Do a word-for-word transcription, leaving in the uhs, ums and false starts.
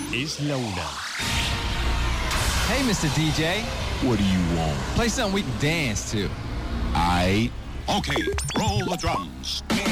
Es la una. Hey, Mister D J. What do you want? Play something we can dance to. Aight. Okay, roll the drums.